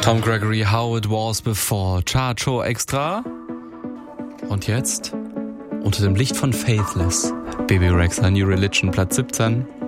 Tom Gregory, How It Was Before. Chacho extra. Und jetzt, unter dem Licht von Faithless, Baby Rexha, New Religion, Platz 17.